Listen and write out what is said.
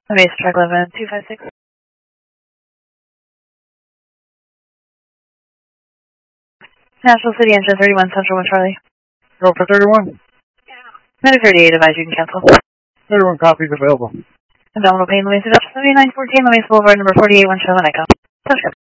Base track 11256. National City Engine 31 Central 1 Charlie. Go for 31. Medic 38 advise you can cancel. 31 copies available. Abdominal pain, Louise, 7914, Louise Boulevard, number 48, 1 Charlie Echo. Touchdown.